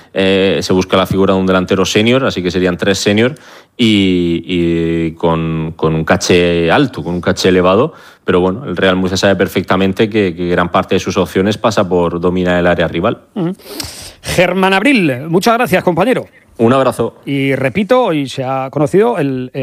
se busca la figura de un delantero senior, así que serían 3 senior y con un caché alto, con un caché elevado. Pero bueno, el Real Murcia sabe perfectamente que gran parte de sus opciones pasa por dominar el área rival. Germán Abril, muchas gracias, compañero. Un abrazo. Y repito, hoy se ha conocido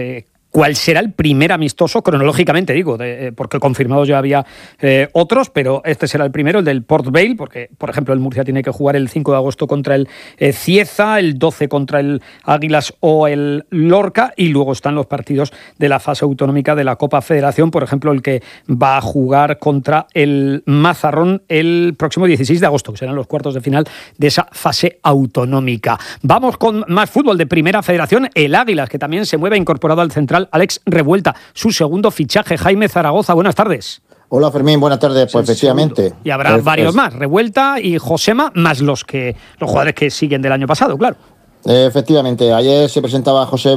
cuál será el primer amistoso, cronológicamente digo, porque confirmados ya había otros, pero este será el primero, el del Port Vale, porque, por ejemplo, el Murcia tiene que jugar el 5 de agosto contra el Cieza, el 12 contra el Águilas o el Lorca, y luego están los partidos de la fase autonómica de la Copa Federación, por ejemplo, el que va a jugar contra el Mazarrón el próximo 16 de agosto, que serán los cuartos de final de esa fase autonómica. Vamos con más fútbol de Primera Federación, el Águilas, que también se mueve incorporado al central Alex Revuelta, su segundo fichaje. Jaime Zaragoza, buenas tardes. Hola Fermín, buenas tardes. Pues efectivamente. Y habrá varios más, Revuelta y Josema, más los jugadores que siguen del año pasado, claro. Efectivamente, ayer se presentaba a José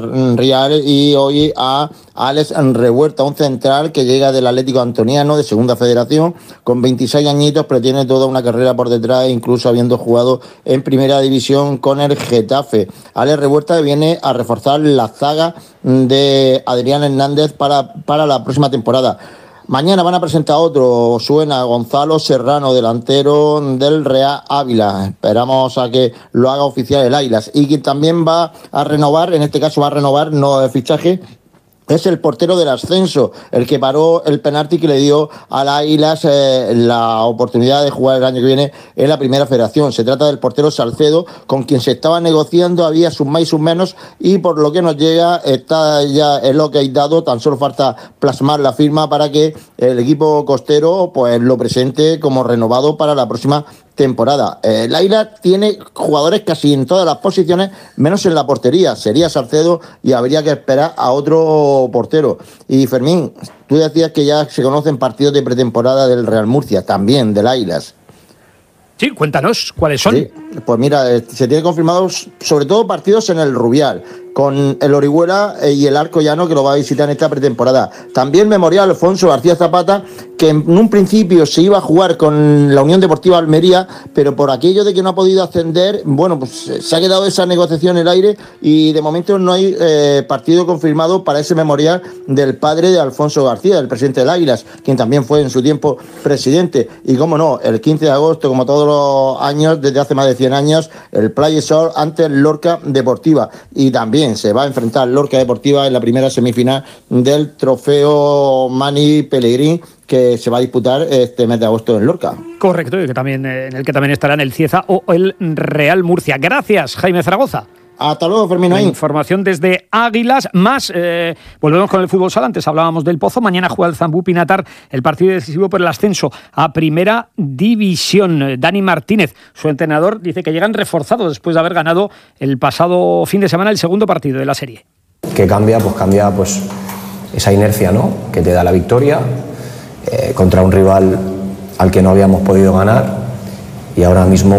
Rial y hoy a Alex Revuelta, un central que llega del Atlético Antoniano de Segunda Federación, con 26 añitos, pero tiene toda una carrera por detrás, incluso habiendo jugado en Primera División con el Getafe. Alex Revuelta viene a reforzar la zaga de Adrián Hernández para la próxima temporada. Mañana van a presentar otro, suena Gonzalo Serrano, delantero del Real Ávila. Esperamos a que lo haga oficial el Águilas. Y quien también va a renovar, en este caso va a renovar, no el fichaje, es el portero del ascenso, el que paró el penalti que le dio a las Águilas la oportunidad de jugar el año que viene en la Primera Federación. Se trata del portero Salcedo, con quien se estaba negociando, había sus más y sus menos, y por lo que nos llega está ya el ok dado, tan solo falta plasmar la firma para que el equipo costero pues lo presente como renovado para la próxima temporada. El Águila tiene jugadores casi en todas las posiciones, menos en la portería. Sería Salcedo y habría que esperar a otro portero. Y Fermín, tú decías que ya se conocen partidos de pretemporada del Real Murcia, también del Águilas. Sí, cuéntanos, ¿cuáles son? Sí, pues mira, se tiene confirmados sobre todo partidos en el Rubial, con el Orihuela y el Arco Llano, que lo va a visitar en esta pretemporada. También Memorial Alfonso García Zapata, que en un principio se iba a jugar con la Unión Deportiva Almería, pero por aquello de que no ha podido ascender, bueno, pues se ha quedado esa negociación en el aire y de momento no hay partido confirmado para ese memorial del padre de Alfonso García, el presidente del Águilas, quien también fue en su tiempo presidente. Y cómo no, el 15 de agosto, como todos los años, desde hace más de 100 años, el Playa Sol ante el Lorca Deportiva. Y también se va a enfrentar Lorca Deportiva en la primera semifinal del trofeo Mani Pellegrín, que se va a disputar este mes de agosto en Lorca. Correcto, y que también, en el que también estarán el Cieza o el Real Murcia. Gracias, Jaime Zaragoza. Hasta luego, Fermín. Información desde Águilas. Más, volvemos con el fútbol sala. Antes hablábamos del Pozo. Mañana juega el Zambú Pinatar, el partido decisivo por el ascenso a Primera División. Dani Martínez, su entrenador, dice que llegan reforzados después de haber ganado el pasado fin de semana el segundo partido de la serie. ¿Qué cambia? Pues cambia esa inercia, ¿no?, que te da la victoria contra un rival al que no habíamos podido ganar, y ahora mismo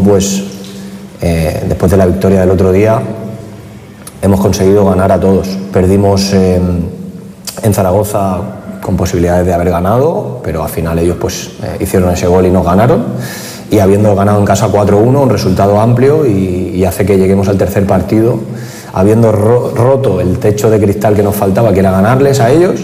después de la victoria del otro día hemos conseguido ganar a todos. Perdimos en Zaragoza con posibilidades de haber ganado, pero al final ellos hicieron ese gol y nos ganaron, y habiendo ganado en casa 4-1, un resultado amplio, y hace que lleguemos al tercer partido habiendo roto el techo de cristal que nos faltaba, que era ganarles a ellos,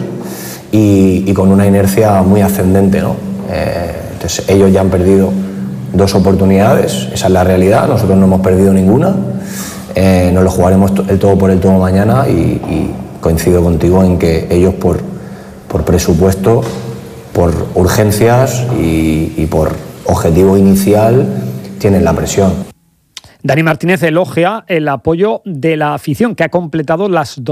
y con una inercia muy ascendente, ¿no? Entonces ellos ya han perdido 2 oportunidades, esa es la realidad, nosotros no hemos perdido ninguna, nos lo jugaremos el todo por el todo mañana, y coincido contigo en que ellos por presupuesto, por urgencias y por objetivo inicial tienen la presión. Dani Martínez elogia el apoyo de la afición, que ha completado las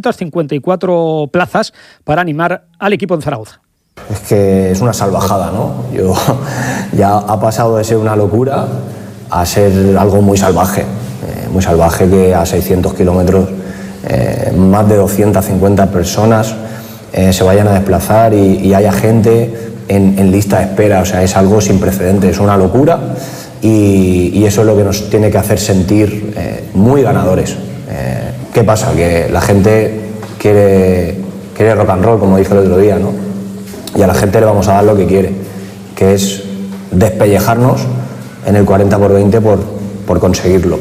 254 plazas para animar al equipo en Zaragoza. Es que es una salvajada, ¿no? Ya ha pasado de ser una locura a ser algo muy salvaje que a 600 kilómetros más de 250 personas se vayan a desplazar y haya gente en lista de espera. O sea, es algo sin precedentes, es una locura, y eso es lo que nos tiene que hacer sentir muy ganadores. ¿Qué pasa? Que la gente quiere rock and roll, como dije el otro día, ¿no? Y a la gente le vamos a dar lo que quiere, que es despellejarnos en el 40x20 por conseguirlo.